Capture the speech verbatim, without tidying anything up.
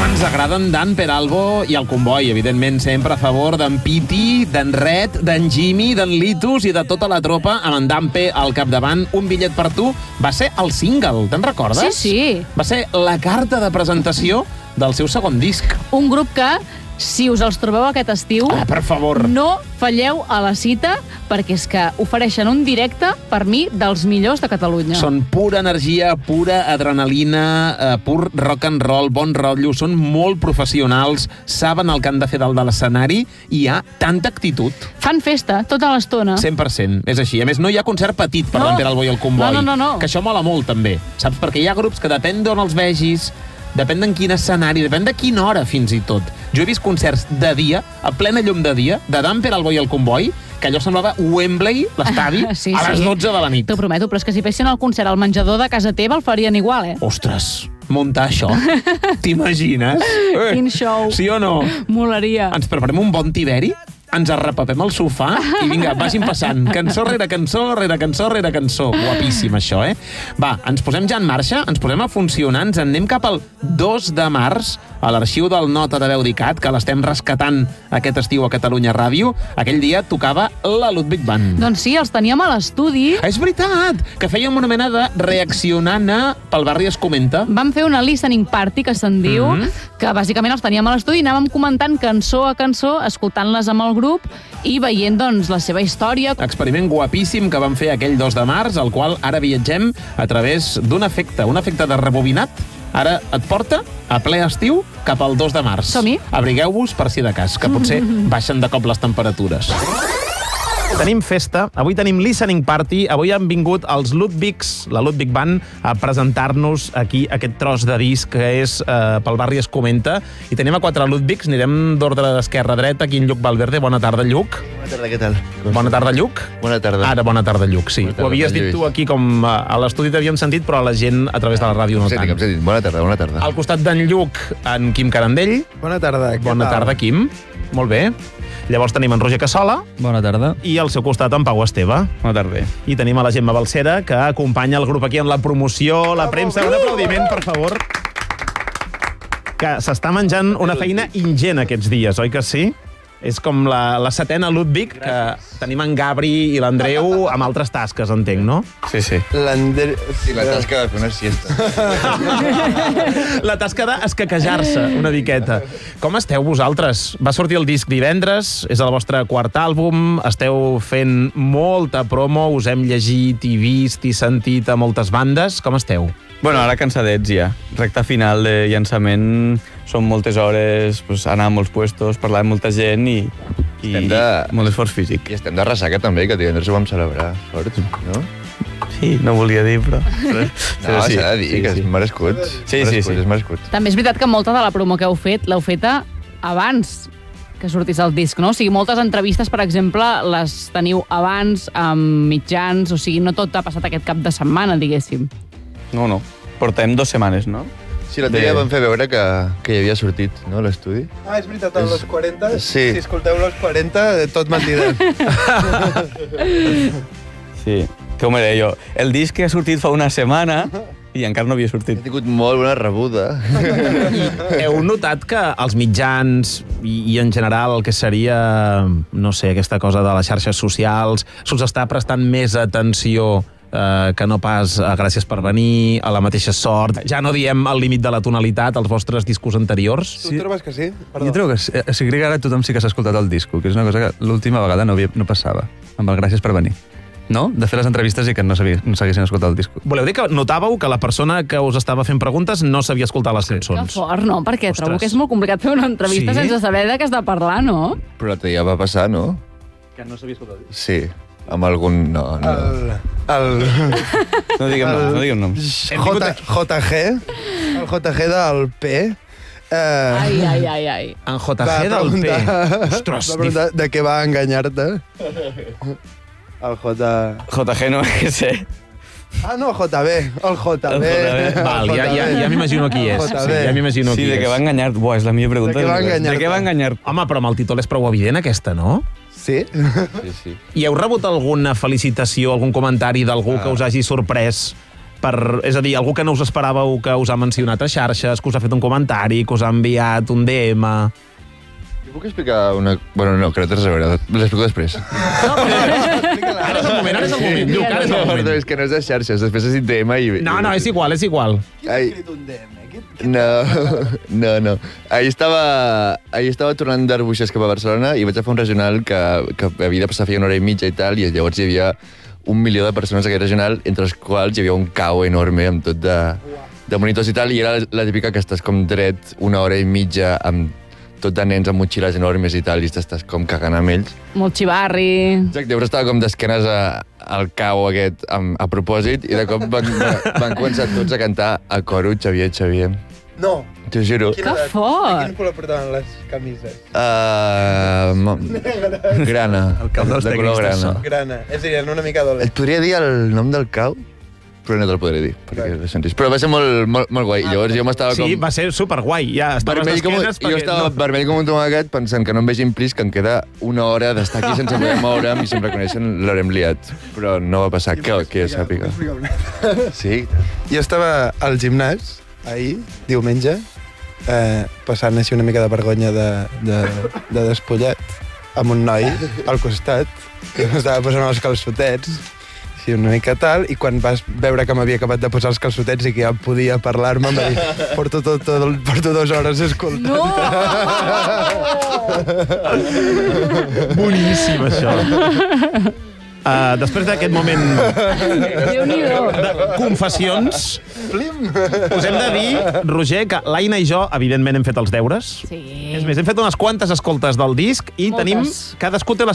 ens agraden d'en Peralbo i el Comboi, evidentment sempre a favor d'en Piti, d'en Red, d'en Jimmy, d'en Litus i de tota la tropa, amb en Dampe al capdavant. Un bitllet per tu va ser el single, te'n recordes? Sí, sí. Va ser la carta de presentació del seu segon disc. Un grup que, si us els trobeu aquest estiu, ah, per favor, no falleu a la cita, perquè és que ofereixen un directe, per mi, dels millors de Catalunya. Són pura energia, pura adrenalina, eh, pur rock and roll, bon rotllo, són molt professionals, saben el que han de fer dalt de l'escenari i hi ha tanta actitud. Fan festa tota l'estona. cent per cent, és així. A més, no hi ha concert petit per no. l'En Peralbo i el Comboi. No, no, no, no. Que això mola molt, també. Saps? Perquè hi ha grups que depèn d'on els vegis, depèn d'en quin escenari, depèn de quina hora, fins i tot. Jo he vist concerts de dia, a plena llum de dia, de Dan Peralbo i el Comboi, que allò semblava Wembley, l'estadi, sí, a les sí. dotze de la nit. T'ho prometo, però és que si fessin el concert al menjador de casa teva el farien igual, eh? Ostres, muntar això. T'imagines? Quin show. Sí o no? Molaria. Ens preparem un bon tiberi, ens arrepapem al sofà i vinga, vagin passant. Cançó rere cançó, rere cançó, rere cançó. Guapíssim, això, eh? Va, ens posem ja en marxa, ens posem a funcionar, ens en anem cap al dos de març, a l'arxiu del Nota de Veu d'Icat, que l'estem rescatant aquest estiu a Catalunya Ràdio. Aquell dia tocava la Ludwig Band. Doncs sí, els teníem a l'estudi. És veritat, que fèiem una mena de reaccionant a Pel barri es comenta. Vam fer una listening party, que se'n diu, mm-hmm. que bàsicament els teníem a l'estudi i anàvem comentant cançó a cançó, escoltant-les amb el grup i veient, doncs, la seva història. Experiment guapíssim que vam fer aquell dos de març, al qual ara viatgem a través d'un efecte, un efecte de rebobinat. Ara et porta a ple estiu cap al dos de març. Som-hi. Abrigueu-vos per si de cas, que potser baixen de cop les temperatures. Tenim festa, avui tenim listening party, avui han vingut els Ludwigs, la Ludwig Band, a presentar-nos aquí aquest tros de disc que és eh, Pel barri es comenta, i tenim a quatre Ludwigs, anirem d'ordre d'esquerra a dreta, aquí en Lluc Valverde. Bona tarda, Lluc. Bona tarda, què tal? Bona tarda, Lluc. Bona tarda. Ara, bona tarda, Lluc, sí. Tarda, Ho havies dit tu aquí, com a l'estudi t'havíem sentit, però a la gent a través de la ràdio no tant. Sentit, sentit. Bona tarda, bona tarda. Al costat d'en Lluc, en Quim Carandell. Bona tarda. Bona tarda, Quim. Molt bé. Llavors tenim en Roger Cassola. Bona tarda. I al seu costat en Pau Esteve. Bona tarda. I tenim a la Gemma Balcera, que acompanya el grup aquí en la promoció, la premsa. Un aplaudiment, per favor. Que s'està menjant una feina ingent aquests dies, oi que sí? És com la, la setena Ludwig, que tenim en Gabri i l'Andreu amb altres tasques, entenc, no? Sí, sí. L'Andreu... Sí, la tasca de fer una siesta. La tasca d'escaquejar-se una miqueta. Com esteu vosaltres? Va sortir el disc divendres, és el vostre quart àlbum, esteu fent molta promo, us hem llegit i vist i sentit a moltes bandes. Com esteu? Bueno, ara cansadets ja. Recta final de llançament, són moltes hores, pues, anar a molts puestos, parlar amb molta gent i, i, de... i molt esforç físic. I estem de ressaca també, que divendres ho vam celebrar fort, no? Sí, no volia dir, però... però no, sí, s'ha de dir, sí, que és sí. merescut. Sí, sí, sí. És merescut. També és veritat que molta de la promo que heu fet l'heu feta abans que sortís el disc, no? O sigui, moltes entrevistes, per exemple, les teniu abans, amb mitjans, o sigui, no tot ha passat aquest cap de setmana, diguéssim. No, no. Portem dues setmanes, no? Sí, l'altre dia vam fer veure que, que hi havia sortit, no, l'estudi. Ah, és veritat, a los quaranta? Sí. Si escolteu los quaranta, tot mentida. Sí. Que ho miré jo. El disc que ha sortit fa una setmana i encara no havia sortit. He tingut molt bona rebuda. I heu notat que els mitjans i, i en general el que seria, no sé, aquesta cosa de les xarxes socials, s'us està prestant més atenció eh, que no pas a Gràcies per venir, a La mateixa sort. Ja no diem el límit de la tonalitat als vostres discos anteriors? Tu sí. Trobes que sí? Perdó. Jo trobo que sí. O sigui, ara tothom sí que s'ha escoltat el disco, que és una cosa que l'última vegada no, havia, no passava, amb el Gràcies per venir. No? De fer les entrevistes i que no s'haguessin no escoltat el disc. Voleu dir que notàveu que la persona que us estava fent preguntes no sabia escoltar les Que cançons? fort, no? Perquè Ostres. trobo que és molt complicat fer una entrevista Sí? sense saber de què has de parlar, no? Però l'altre dia va passar, no? Que no s'havia escoltat el disc. Sí, amb algun... No, no. El... el... No diguem noms, no diguem noms. J, JG, el J G del P. Eh, Ai, ai, ai, ai. En J va G del P. preguntar- Ostres, va preguntar de què va enganyar-te. El J... J G no que sé. Ah, no, J B. El J B. El Val, ja, ja, ja m'imagino qui és. J B. Sí, ja m'imagino Sí, qui de és. què va enganyar... Buah, és la millor pregunta. De què va que- enganyar-te? De què va enganyar? Home, però amb el títol és prou evident, aquesta, no? Sí? Sí, sí. I heu rebut alguna felicitació, algun comentari d'algú que us hagi sorprès per, és a dir, algú que no us esperàveu que us ha mencionat a xarxes, que us ha fet un comentari, que us ha enviat un D M... Jo puc explicar una... Bueno, no, que no té res a veure. L'explico després. No, però... Ara és el moment, ara és el moment, Lluc, ara és el No, moment. perdó, és que no és de xarxes, després és D M i... No, no, és igual, és igual. Ai, no, no, no. Ahir estava, ahir estava tornant d'Arbuixes cap a Barcelona i vaig a fer un regional que, que havia de passar feia una hora i mitja i tal, i llavors hi havia un milió de persones a aquest regional, entre els quals hi havia un cau enorme amb tot de, de monitors i tal, i era la típica que estàs com dret una hora i mitja amb tot de nens amb motxilles enormes i tal, i estàs com cagant amb ells. Molt xivarri. Exacte, llavors estava com d'esquenes a, al cau aquest amb, a propòsit, i de cop van, van començar tots a cantar a coro Xavier, Xavier. No. T'ho juro. Que fort! Quin color portaven les camises? Uh, mo- grana. El cau dels de color tecnistes grana. so. Grana. És a dir, una mica dolent. Et podria dir el nom del cau, però no te'l podré dir, perquè ho sentis. Però va ser molt, molt, molt guai. Llavors jo m'estava com... Sí, va ser superguai. Ja estaves Vermell com, d'esquenes jo estava no... vermell com un tomacat pensant que no em vegin plis, que em queda una hora d'estar aquí sense poder moure'm i si em reconeixen l'haurem liat. Però no va passar, que, que jo sàpiga. Sí? Jo estava al gimnàs, ahir, diumenge, eh, passant així una mica de vergonya de, de, de despullat, amb un noi al costat, que m'estava posant els calçotets, sí, una mica tal, i quan vas veure que m'havia acabat de posar els calçotets i que ja podia parlar-me, em va dir, porto, tot, tot, porto dues hores escoltant. No! Boníssim, això. Uh, després d'aquest moment Déu-n'hi-do. de confessions, us hem de dir, Roger, que l'Aina i jo, evidentment, hem fet els deures. Sí. És més, hem fet unes quantes escoltes del disc i Moltes. tenim... Cadascú té la